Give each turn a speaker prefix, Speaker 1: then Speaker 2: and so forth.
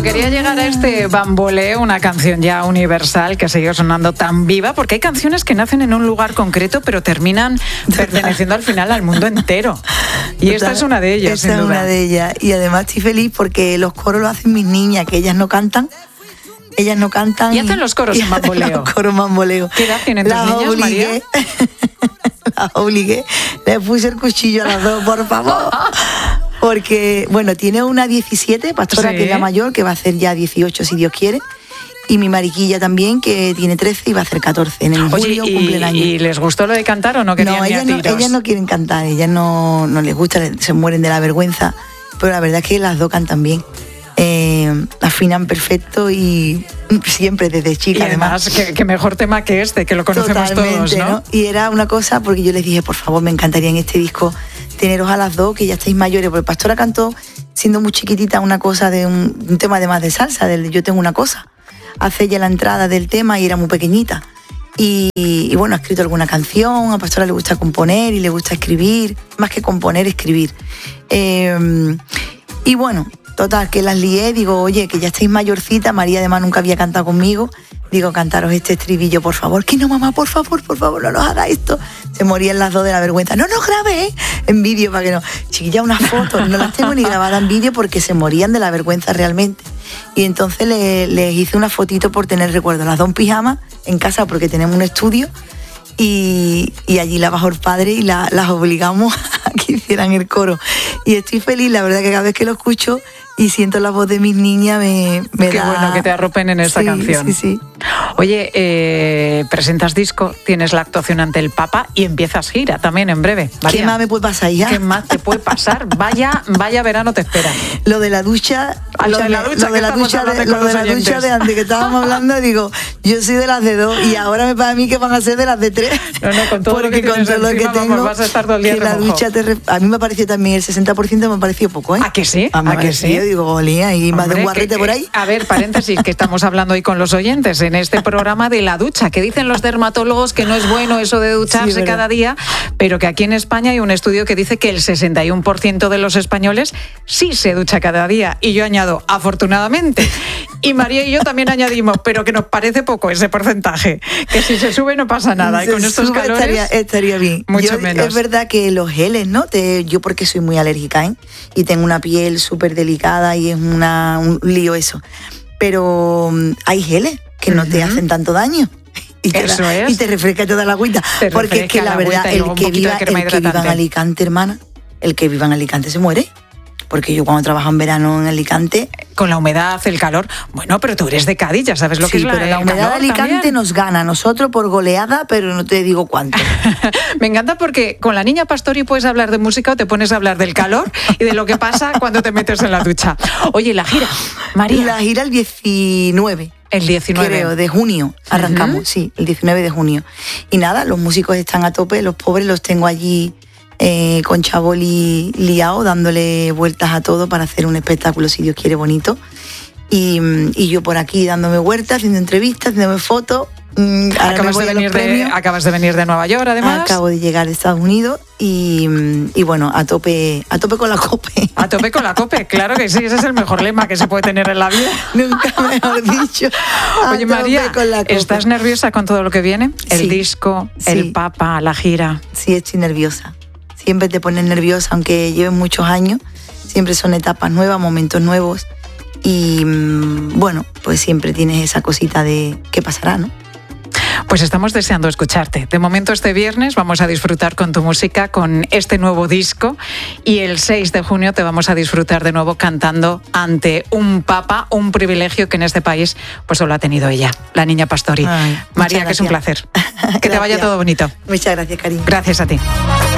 Speaker 1: Bueno, quería llegar a este Bamboleo, una canción ya universal que sigue sonando tan viva, porque hay canciones que nacen en un lugar concreto, pero terminan perteneciendo al final al mundo entero. Y esta es una de ellas, sin duda.
Speaker 2: Esta es una de ellas. Y además estoy feliz porque los coros lo hacen mis niñas, que ellas no cantan. Ellas no cantan.
Speaker 1: Y hacen los coros en Bamboleo.
Speaker 2: Los coros Bamboleo.
Speaker 1: ¿Qué edad tienen tus niñas, María?
Speaker 2: Las obligué. Le puse el cuchillo a las dos, por favor. Porque, bueno, tiene una 17, Pastora, sí, que es la mayor, que va a hacer ya 18 si Dios quiere. Y mi mariquilla también, que tiene 13 y va a hacer 14. En el julio cumple el año.
Speaker 1: ¿Y les gustó lo de cantar o no querían
Speaker 2: No, ellas no quieren cantar, ellas no les gusta, se mueren de la vergüenza. Pero la verdad es que las dos cantan bien. Afinan perfecto y siempre desde chica.
Speaker 1: Y además que mejor tema que este, que lo conocemos todos, ¿no?
Speaker 2: Y era una cosa, porque yo les dije, por favor, me encantaría en este disco teneros a las dos, que ya estáis mayores, porque Pastora cantó, siendo muy chiquitita, una cosa de un tema además de salsa, del Yo tengo una cosa. Hace ya la entrada del tema y era muy pequeñita. Y bueno, ha escrito alguna canción, a Pastora le gusta componer y le gusta escribir, más que componer, escribir. Y bueno, total, que las lié, digo, oye, que ya estáis mayorcita, María además nunca había cantado conmigo, digo, cantaros este estribillo, por favor. Que no, mamá, por favor, no nos haga esto. Se morían las dos de la vergüenza. No nos grabé en vídeo para que no. Chiquilla, unas fotos, no las tengo ni grabadas en vídeo porque se morían de la vergüenza realmente. Y entonces les hice una fotito por tener recuerdo, las dos en pijama en casa porque tenemos un estudio. Y allí la bajó el padre y las obligamos a que hicieran el coro. Y estoy feliz, la verdad que cada vez que lo escucho y siento la voz de mis niñas me
Speaker 1: Qué
Speaker 2: da...
Speaker 1: bueno que te arropen en esta canción.
Speaker 2: Sí.
Speaker 1: Oye, presentas disco, tienes la actuación ante el Papa y empiezas gira también en breve. María,
Speaker 2: ¿qué más me puede pasar ya?
Speaker 1: ¿Qué más te puede pasar? Vaya verano te espera.
Speaker 2: Lo de la ducha...
Speaker 1: Lo de la ducha
Speaker 2: de antes que estábamos hablando, digo, yo soy de las de 2 y ahora me pasa a mí que van a ser de las de 3.
Speaker 1: No, con todo lo que tienes encima, vamos, vas a estar todo el día
Speaker 2: la ducha a mí me pareció también, el 60% me pareció poco, ¿eh?
Speaker 1: ¿A que sí?
Speaker 2: ¿A que sí? Yo digo, olía, y más de un guarrete por ahí.
Speaker 1: A ver, paréntesis, que estamos hablando hoy con los oyentes en este programa de la ducha, que dicen los dermatólogos que no es bueno eso de ducharse cada día, pero que aquí en España hay un estudio que dice que el 61% de los españoles sí se ducha cada día. Y yo añado, afortunadamente. Y María y yo también añadimos, pero que nos parece poco ese porcentaje, que si se sube no pasa nada. Y con estos calores
Speaker 2: estaría bien.
Speaker 1: Mucho menos.
Speaker 2: Es verdad que los geles, ¿no? Yo porque soy muy alérgica, ¿eh? Y tengo una piel súper delicada y es un lío eso. Pero hay geles que no te hacen tanto daño. Y te refresca toda la agüita. Porque es que la verdad, el que viva en Alicante, hermana, el que viva en Alicante se muere. Porque yo cuando trabajo en verano en Alicante...
Speaker 1: Con la humedad, el calor... Bueno, pero tú eres de Cádiz, ya sabes lo que es
Speaker 2: pero la humedad de Alicante también nos gana a nosotros por goleada, pero no te digo cuánto.
Speaker 1: Me encanta porque con la niña Pastori puedes hablar de música o te pones a hablar del calor y de lo que pasa cuando te metes en la ducha. Oye, la gira, María.
Speaker 2: La gira el 19.
Speaker 1: El 19.
Speaker 2: Creo, de junio arrancamos, sí, el 19 de junio. Y nada, los músicos están a tope, los pobres los tengo allí... con Chaboli liado, dándole vueltas a todo para hacer un espectáculo, si Dios quiere, bonito. Y yo por aquí dándome vueltas, haciendo entrevistas, haciéndome fotos.
Speaker 1: Acabas de venir de Nueva York, además.
Speaker 2: Acabo de llegar de Estados Unidos y bueno, a tope con la COPE.
Speaker 1: A tope con la COPE, claro que sí, ese es el mejor lema que se puede tener en la vida.
Speaker 2: Nunca mejor dicho.
Speaker 1: Oye, María, ¿estás nerviosa con todo lo que viene? El disco, el Papa, la gira.
Speaker 2: Sí, estoy nerviosa. Siempre te pones nerviosa, aunque lleven muchos años. Siempre son etapas nuevas, momentos nuevos. Y bueno, pues siempre tienes esa cosita de qué pasará, ¿no?
Speaker 1: Pues estamos deseando escucharte. De momento este viernes vamos a disfrutar con tu música, con este nuevo disco. Y el 6 de junio te vamos a disfrutar de nuevo cantando ante un Papa, un privilegio que en este país pues solo ha tenido ella, la niña Pastori. María, que es un placer. Que te vaya todo bonito.
Speaker 2: Muchas gracias, cariño.
Speaker 1: Gracias a ti.